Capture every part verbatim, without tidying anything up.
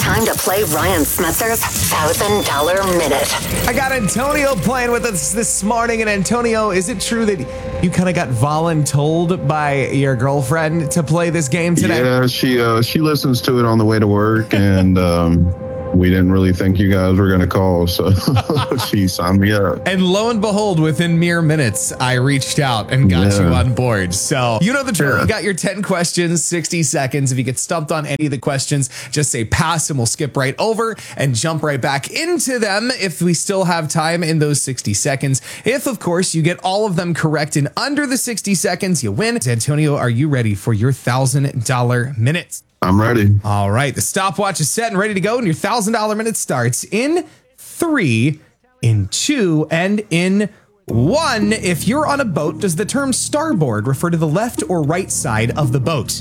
time to play Ryan Smetzer's one thousand dollar Minute. I got Antonio playing with us this morning. And Antonio, is it true that you kind of got voluntold by your girlfriend to play this game today? Yeah, she uh, she listens to it on the way to work, and um, we didn't really think you guys were going to call, so she signed me up. And lo and behold, within mere minutes, I reached out and got Yeah. you on board. So you know the drill. Yeah. You got your ten questions, sixty seconds. If you get stumped on any of the questions, just say pass and we'll skip right over and jump right back into them if we still have time in those sixty seconds. If, of course, you get all of them correct in under the sixty seconds, you win. Antonio, are you ready for your one thousand dollar minute? I'm ready. All right, the stopwatch is set and ready to go, and your one thousand dollar minute starts in three, in two, and in one. If you're on a boat, does the term starboard refer to the left or right side of the boat?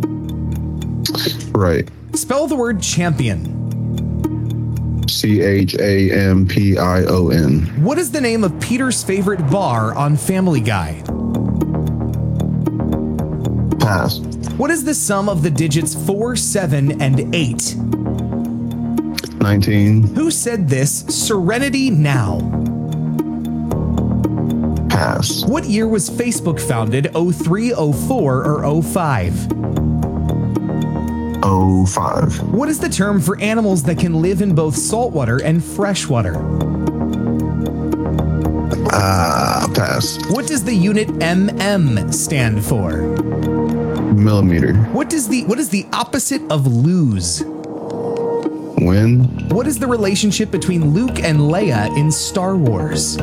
Right. Spell the word champion. C H A M P I O N. What is the name of Peter's favorite bar on Family Guy? Pass. What is the sum of the digits four, seven, and eight? nineteen. Who said this? Serenity now. Pass. What year was Facebook founded? oh three, oh four, or oh five? oh five. What is the term for animals that can live in both saltwater and freshwater? Ah, uh, pass. What does the unit M M stand for? Millimeter. What does the what is the opposite of lose? Win. What is the relationship between Luke and Leia in Star Wars?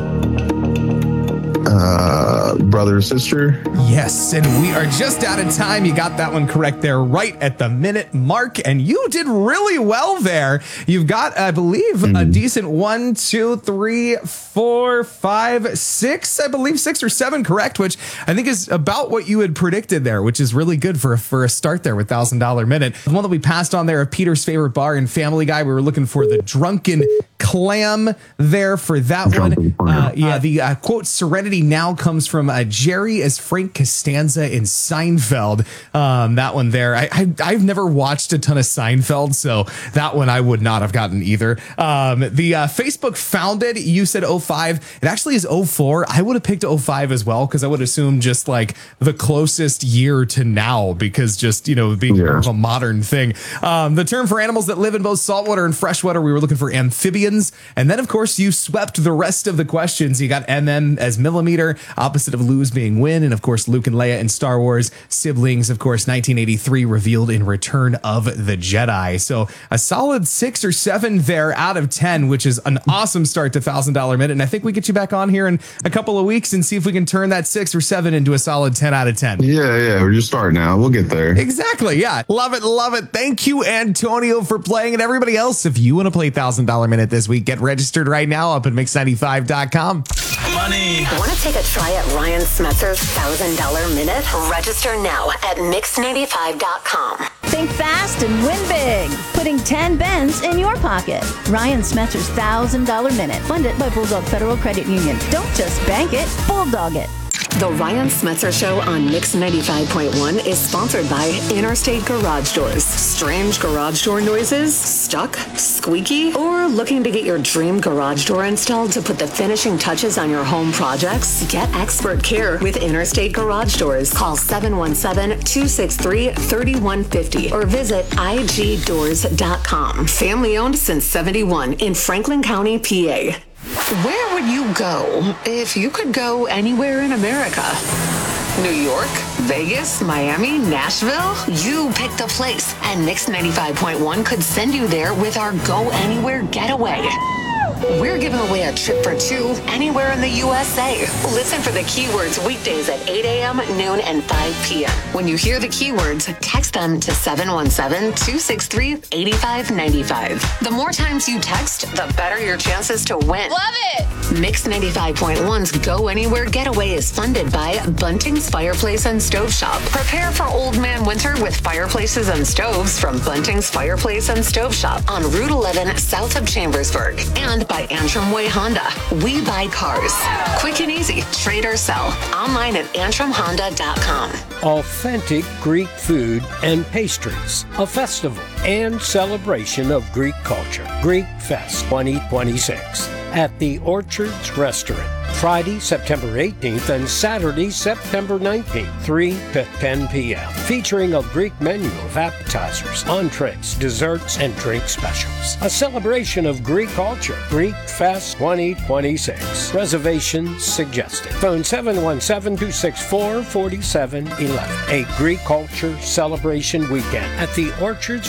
Uh, brother, sister. Yes, and we are just out of time. You got that one correct there right at the minute mark, and you did really well there. You've got, I believe, mm. a decent one, two, three, four, five, six, I believe six or seven correct, which I think is about what you had predicted there, which is really good for, for a start there with one thousand dollar minute. The one that we passed on there of Peter's favorite bar in Family Guy, we were looking for the drunken clam there for that Drunken one. Uh, yeah, the uh, quote, Serenity now comes from uh, Jerry as Frank Costanza in Seinfeld. Um, that one there. I, I, I've never watched a ton of Seinfeld, so that one I would not have gotten either. Um, the uh, Facebook founded, you said oh five. It actually is oh four. I would have picked oh five as well, because I would assume just like the closest year to now, because just, you know, being yeah. more of a modern thing. Um, the term for animals that live in both saltwater and freshwater, we were looking for amphibians. And then, of course, you swept the rest of the questions. You got M M as millimeter, opposite of lose being win. And, of course, Luke and Leia in Star Wars, siblings, of course, nineteen eighty-three revealed in Return of the Jedi. So a solid six or seven there out of ten, which is an awesome start to one thousand dollar minute. And I think we get you back on here in a couple of weeks and see if we can turn that six or seven into a solid ten out of ten. Yeah, yeah, we're just starting now. We'll get there. Exactly. Yeah. Love it. Love it. Thank you, Antonio, for playing. And everybody else, if you want to play one thousand dollar minute this week, get registered right now up at mix ninety-five dot com. Money. Want to take a try at Ryan Smetzer's one thousand dollar minute? Register now at mix ninety-five dot com. Think fast and win big. Putting ten bends in your pocket. Ryan Smetzer's one thousand dollar minute. Funded by Bulldog Federal Credit Union. Don't just bank it, bulldog it. The Ryan Smetzer Show on Mix ninety-five point one is sponsored by Interstate Garage Doors. Strange garage door noises? Stuck? Squeaky? Or looking to get your dream garage door installed to put the finishing touches on your home projects? Get expert care with Interstate Garage Doors. Call seven one seven, two six three, three one five zero or visit I G doors dot com. Family owned since seventy-one in Franklin County, P A. Where would you go if you could go anywhere in America? New York, Vegas, Miami, Nashville? You picked the place, and Mix ninety-five point one could send you there with our Go Anywhere Getaway. We're giving away a trip for two anywhere in the U S A. Listen for the keywords weekdays at eight a.m., noon, and five p.m. When you hear the keywords, text them to seven one seven, two six three, eight five nine five. The more times you text, the better your chances to win. Love it! Mix ninety-five point one's Go Anywhere Getaway is funded by Bunting's Fireplace and Stove Shop. Prepare for old man winter with fireplaces and stoves from Bunting's Fireplace and Stove Shop on Route eleven south of Chambersburg. And by Antrim Way Honda. We buy cars. Quick and easy. Trade or sell. Online at antrim honda dot com. Authentic Greek food and pastries, a festival and celebration of Greek culture. Greek Fest twenty twenty-six at the Orchards Restaurant. Friday, September eighteenth and Saturday, September nineteenth, three to ten p.m. Featuring a Greek menu of appetizers, entrees, desserts, and drink specials. A celebration of Greek culture. Greek Fest twenty twenty-six. Reservations suggested. Phone seven one seven, two six four, four seven one one. A Greek culture celebration weekend at the Orchards